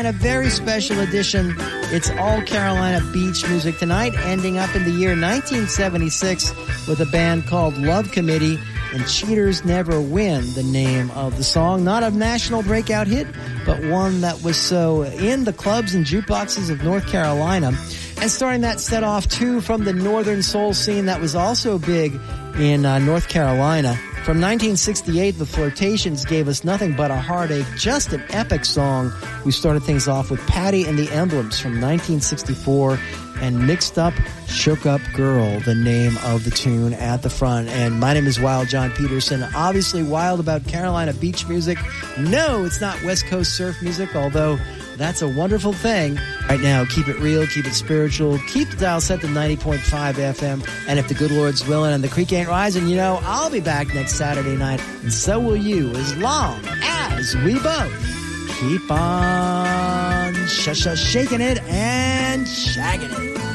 and a very special edition. It's all Carolina beach music tonight, ending up in the year 1976 with a band called Love Committee and Cheaters Never Win, the name of the song. Not a national breakout hit, but one that was so in the clubs and jukeboxes of North Carolina. And starting that set off, too, from the Northern Soul scene that was also big in North Carolina. From 1968, the Flirtations gave us Nothing But a Heartache, just an epic song. We started things off with Patty and the Emblems from 1964 and Mixed Up, Shook Up Girl, the name of the tune at the front. And my name is Wild John Peterson, obviously wild about Carolina beach music. No, it's not West Coast surf music, although that's a wonderful thing. Right now, keep it real, keep it spiritual, keep the dial set to 90.5 FM. And if the good Lord's willing and the creek ain't rising, you know, I'll be back next Saturday night. And so will you, as long as we both keep on shaking it and shagging it.